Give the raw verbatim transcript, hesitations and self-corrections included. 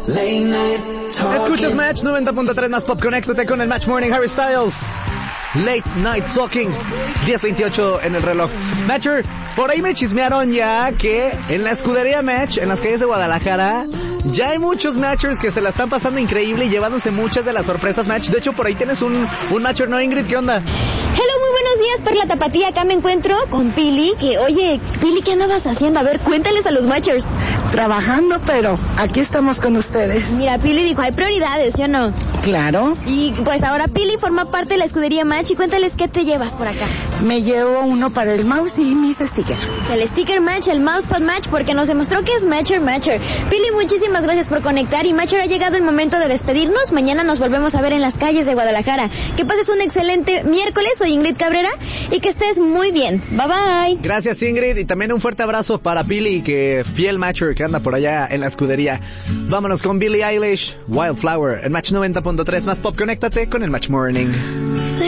Escuchas Match noventa punto tres más pop. Conéctate con el Match Morning. Harry Styles, Late Night Talking, diez veintiocho en el reloj. Matcher, por ahí me chismearon ya que en la escudería Match, en las calles de Guadalajara, ya hay muchos Matchers que se la están pasando increíble y llevándose muchas de las sorpresas Match. De hecho, por ahí tienes un, un Matcher, ¿no, Ingrid? ¿Qué onda? Hello, muy buenos días, Perla Tapatía. Acá me encuentro con Pili, que, oye, Pili, ¿qué andabas haciendo? A ver, cuéntales a los Matchers. Trabajando, pero aquí estamos con ustedes. Mira, Pili dijo, hay prioridades, ¿sí o no? Claro. Y pues ahora Pili forma parte de la escudería Match y cuéntales qué te llevas por acá. Me llevo uno para el mouse y mis stickers. El sticker Match, el mousepad Match, porque nos demostró que es Matcher Matcher. Pili, muchísimas gracias por conectar y Matcher, ha llegado el momento de despedirnos. Mañana nos volvemos a ver en las calles de Guadalajara. Que pases un excelente miércoles, soy Ingrid Cabrera y que estés muy bien. Bye bye. Gracias, Ingrid, y también un fuerte abrazo para Pili, que fiel Matcher que anda por allá en la escudería. Vámonos con Billie Eilish, Wildflower, en Match noventa punto tres más pop. Conéctate con el Match Morning.